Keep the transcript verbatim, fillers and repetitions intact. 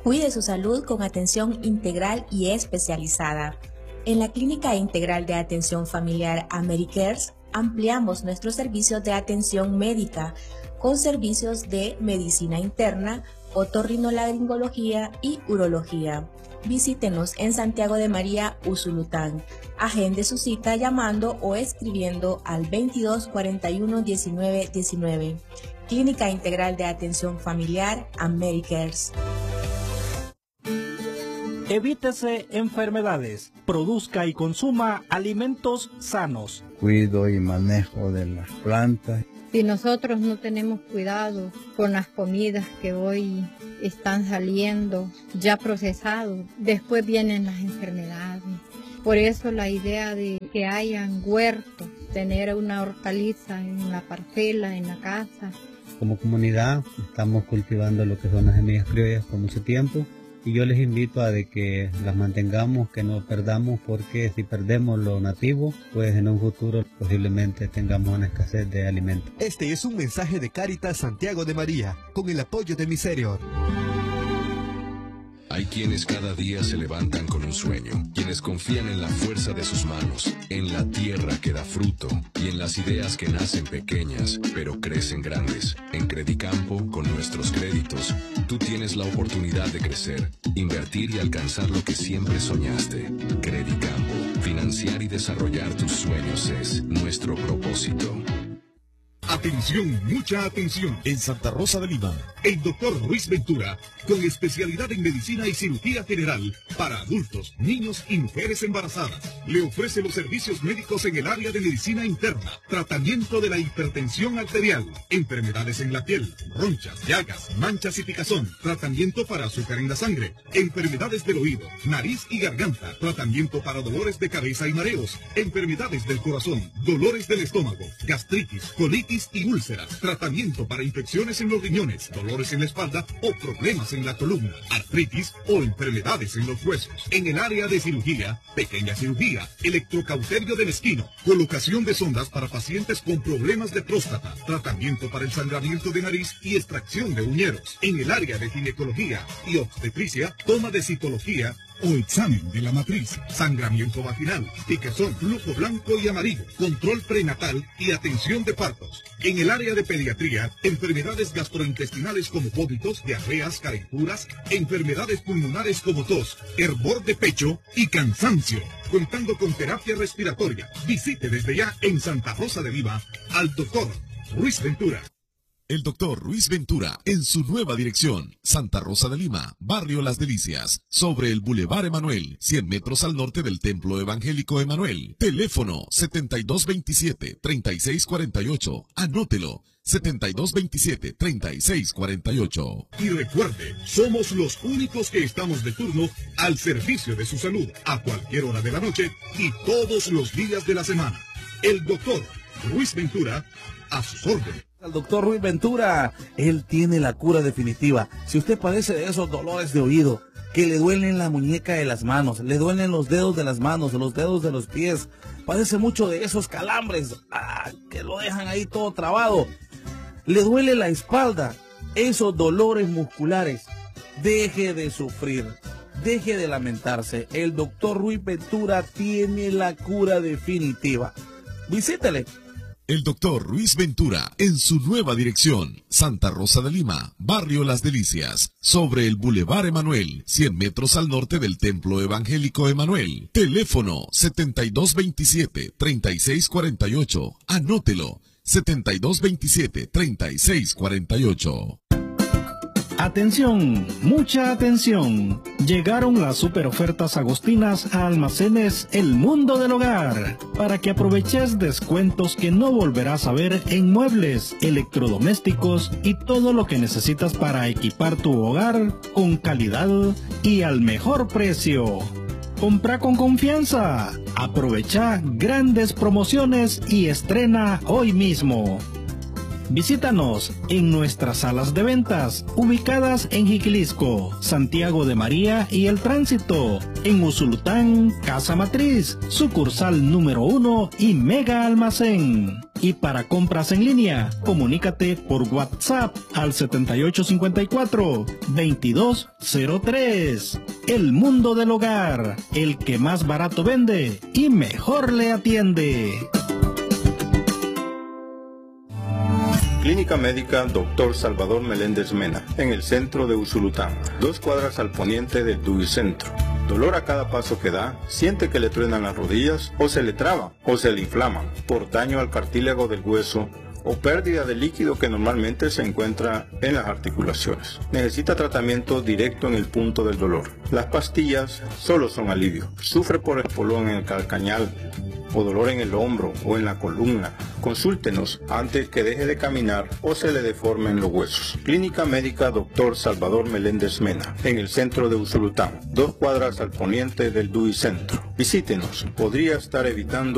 Cuide su salud con atención integral y especializada. En la Clínica Integral de Atención Familiar AmeriCares ampliamos nuestros servicios de atención médica con servicios de medicina interna, otorrinolaringología y urología. Visítenos en Santiago de María, Usulután. Agende su cita llamando o escribiendo al veintidós cuarenta y uno diecinueve diecinueve. Clínica Integral de Atención Familiar AmeriCares. Evítese enfermedades. Produzca y consuma alimentos sanos. Cuido y manejo de las plantas. Si nosotros no tenemos cuidado con las comidas que hoy están saliendo ya procesados, después vienen las enfermedades. Por eso la idea de que hayan huertos, tener una hortaliza en la parcela, en la casa. Como comunidad estamos cultivando lo que son las semillas criollas por mucho tiempo. Y yo les invito a de que las mantengamos, que no perdamos, porque si perdemos lo nativo, pues en un futuro posiblemente tengamos una escasez de alimentos. Este es un mensaje de Cáritas Santiago de María, con el apoyo de Miserior. Hay quienes cada día se levantan con un sueño, quienes confían en la fuerza de sus manos, en la tierra que da fruto y en las ideas que nacen pequeñas, pero crecen grandes. En Credicampo, con nuestros créditos, tú tienes la oportunidad de crecer, invertir y alcanzar lo que siempre soñaste. Credicampo, financiar y desarrollar tus sueños es nuestro propósito. Atención, mucha atención. En Santa Rosa de Lima, el doctor Ruiz Ventura, con especialidad en medicina y cirugía general para adultos, niños y mujeres embarazadas, le ofrece los servicios médicos en el área de medicina interna, tratamiento de la hipertensión arterial, enfermedades en la piel, ronchas, llagas, manchas y picazón, tratamiento para azúcar en la sangre, enfermedades del oído, nariz y garganta, tratamiento para dolores de cabeza y mareos, enfermedades del corazón, dolores del estómago, gastritis, colitis y úlceras, tratamiento para infecciones en los riñones, dolores en la espalda o problemas en la columna, artritis o enfermedades en los huesos. En el área de cirugía, pequeña cirugía, electrocauterio del esquino, colocación de sondas para pacientes con problemas de próstata, tratamiento para el sangramiento de nariz y extracción de uñeros. En el área de ginecología y obstetricia, toma de citología o examen de la matriz, sangramiento vaginal, picazón, flujo blanco y amarillo, control prenatal y atención de partos. En el área de pediatría, enfermedades gastrointestinales como vómitos, diarreas, calenturas, enfermedades pulmonares como tos, hervor de pecho y cansancio. Contando con terapia respiratoria. Visite desde ya en Santa Rosa de Lima al doctor Ruiz Ventura. El doctor Ruiz Ventura, en su nueva dirección, Santa Rosa de Lima, Barrio Las Delicias, sobre el Boulevard Emanuel, cien metros al norte del Templo Evangélico Emanuel. Teléfono setenta y dos veintisiete, treinta y seis cuarenta y ocho. Anótelo, setenta y dos veintisiete, treinta y seis cuarenta y ocho. Y recuerde, somos los únicos que estamos de turno al servicio de su salud, a cualquier hora de la noche y todos los días de la semana. El doctor Ruiz Ventura, a sus órdenes. Al doctor Ruiz Ventura, él tiene la cura definitiva. Si usted padece de esos dolores de oído, que le duelen la muñeca de las manos, le duelen los dedos de las manos, los dedos de los pies, padece mucho de esos calambres, ah, que lo dejan ahí todo trabado, le duele la espalda, esos dolores musculares, deje de sufrir, deje de lamentarse. El doctor Ruiz Ventura tiene la cura definitiva. Visítele. El doctor Ruiz Ventura, en su nueva dirección, Santa Rosa de Lima, Barrio Las Delicias, sobre el Boulevard Emanuel, cien metros al norte del Templo Evangélico Emanuel. Teléfono setenta y dos veintisiete, treinta y seis cuarenta y ocho. Anótelo, setenta y dos veintisiete, treinta y seis cuarenta y ocho. Atención, mucha atención. Llegaron las super ofertas agostinas a Almacenes El Mundo del Hogar, para que aproveches descuentos que no volverás a ver en muebles, electrodomésticos y todo lo que necesitas para equipar tu hogar con calidad y al mejor precio. Compra con confianza, aprovecha grandes promociones y estrena hoy mismo. Visítanos en nuestras salas de ventas, ubicadas en Jiquilisco, Santiago de María y El Tránsito, en Usulután, Casa Matriz, sucursal número uno y Mega Almacén. Y para compras en línea, comunícate por WhatsApp al setenta y ocho cincuenta y cuatro, veintidós cero tres. El Mundo del Hogar, el que más barato vende y mejor le atiende. Clínica Médica Doctor Salvador Meléndez Mena, en el centro de Usulután, dos cuadras al poniente del Duicentro. Dolor a cada paso que da, siente que le truenan las rodillas, o se le traba, o se le inflaman, por daño al cartílago del hueso, o pérdida de líquido que normalmente se encuentra en las articulaciones. Necesita tratamiento directo en el punto del dolor. Las pastillas solo son alivio. Sufre por espolón en el calcañal, o dolor en el hombro o en la columna. Consúltenos antes que deje de caminar o se le deformen los huesos. Clínica Médica Doctor Salvador Meléndez Mena, en el centro de Usulután, dos cuadras al poniente del Duicentro. Visítenos, podría estar evitando